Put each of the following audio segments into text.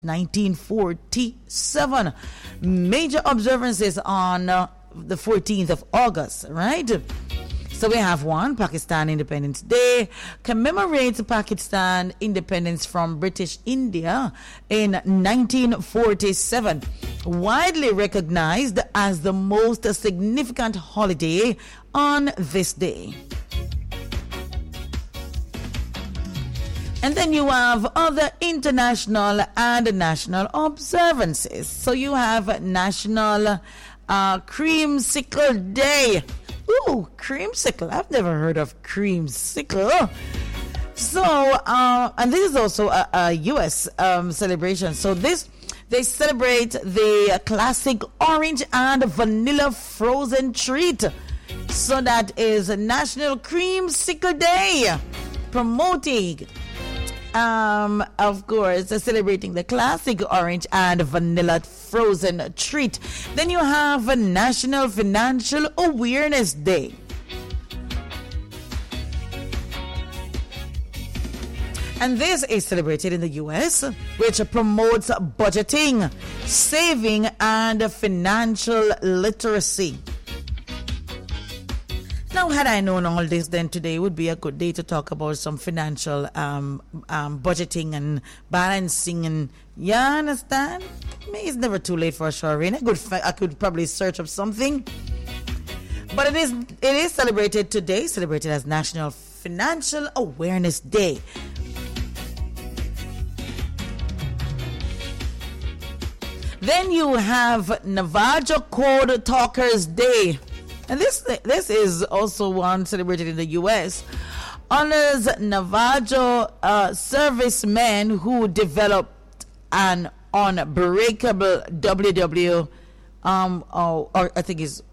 1947. Major observances on the 14th of August, right? So we have one, Pakistan Independence Day, commemorates Pakistan independence from British India in 1947. Widely recognized as the most significant holiday on this day. And then you have other international and national observances. So you have National Creamsicle Day. Ooh, creamsicle. I've never heard of creamsicle. So, and this is also a U.S. celebration. So they celebrate the classic orange and vanilla frozen treat. So that is National Creamsicle Day, promoting, of course, celebrating the classic orange and vanilla frozen treat. Then you have a National Financial Awareness Day. And this is celebrated in the U.S., which promotes budgeting, saving, and financial literacy. Now, had I known all this, then today would be a good day to talk about some financial budgeting and balancing. And you understand? It's never too late for a shower rain. I could probably search up something. But it is celebrated today, celebrated as National Financial Awareness Day. Then you have Navajo Code Talkers Day. And this is also one celebrated in the U.S. Honors Navajo servicemen who developed an unbreakable WW, or I think is,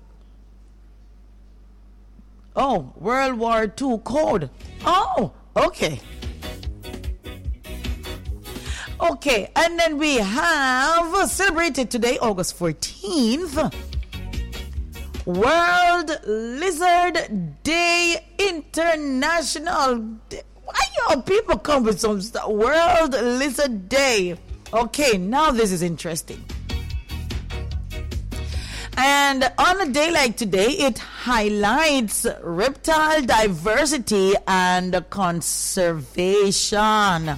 World War II code. Oh, okay. Okay, and then we have celebrated today, August 14th, World Lizard Day International. Why y'all people come with some stuff? World Lizard Day. Okay, now this is interesting. And on a day like today, it highlights reptile diversity and conservation.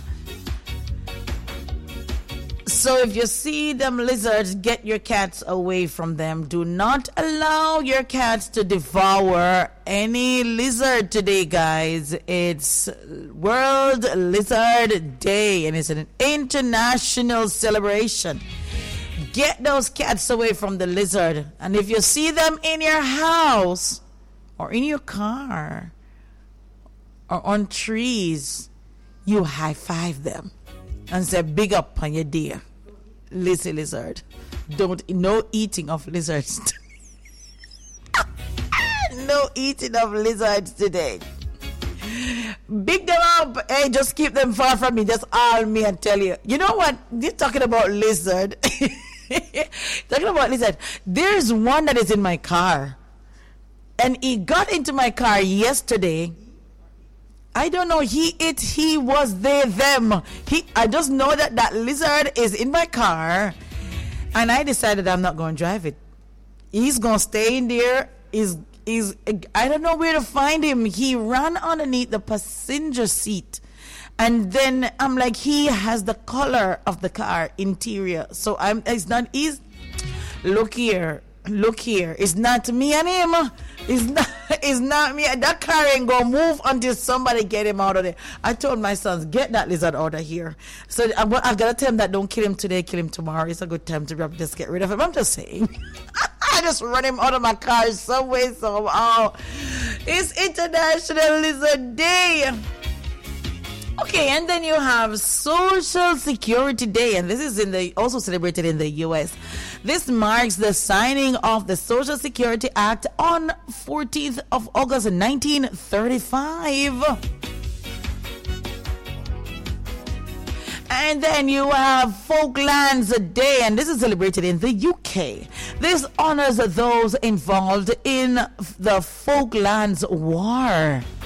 So if you see them lizards, get your cats away from them. Do not allow your cats to devour any lizard today, guys. It's World Lizard Day, and it's an international celebration. Get those cats away from the lizard. And if you see them in your house or in your car or on trees, you high five them and say, big up on your dear lizard. No eating of lizards. No eating of lizards today. Big them up. Hey, just keep them far from me. That's all me and tell you. You know what? You're talking about lizard. Talking about lizard. There's one that is in my car. And he got into my car yesterday. I don't know. He was they, them. I just know that lizard is in my car. And I decided I'm not going to drive it. He's going to stay in there. I don't know where to find him. He ran underneath the passenger seat. And then I'm like, he has the color of the car interior. So look here. It's not me and him. It's not me. That car ain't gonna move until somebody get him out of there. I told my sons, get that lizard out of here. So I've got to tell him that don't kill him today, kill him tomorrow. It's a good time to just get rid of him. I'm just saying. I just run him out of my car some way, somehow. It's International Lizard Day. Okay, and then you have Social Security Day, and this is also celebrated in the U.S. This marks the signing of the Social Security Act on 14th of August 1935. And then you have Falklands Day, and this is celebrated in the UK. This honors those involved in the Falklands War.